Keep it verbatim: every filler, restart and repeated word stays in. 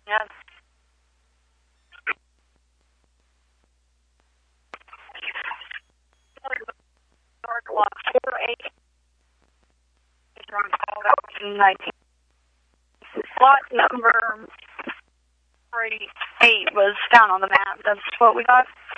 Yes. Lot four eight from nineteen. Lot number forty-eight was found on the map. That's what we got.